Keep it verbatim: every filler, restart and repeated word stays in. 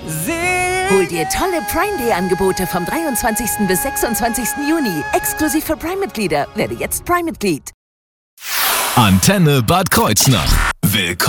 Hol dir tolle Prime Day Angebote vom dreiundzwanzigsten bis sechsundzwanzigsten Juni. Exklusiv für Prime-Mitglieder. Werde jetzt Prime-Mitglied. Antenne Bad Kreuznach. Willkommen.